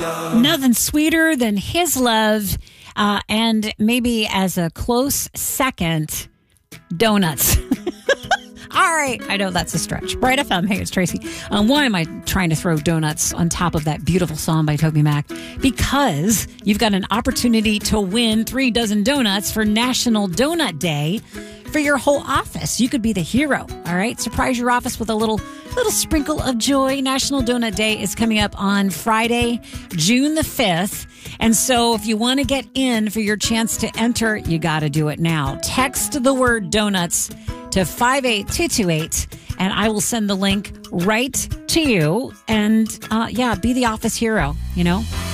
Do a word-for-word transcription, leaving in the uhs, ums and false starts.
Nothing sweeter than his love. Uh, and maybe as a close second, donuts. All right. I know that's a stretch. Bright F M. Hey, it's Tracy. Um, why am I trying to throw donuts on top of that beautiful song by Toby Mac? Because you've got an opportunity to win three dozen donuts for National Donut Day for your whole office. You could be the hero. All right. Surprise your office with a little little sprinkle of joy. National Donut Day is coming up on Friday, June the fifth. And so if you want to get in for your chance to enter, you got to do it now. Text the word donuts to five eight two two eight, and I will send the link right to you. And uh, yeah, be the office hero, you know?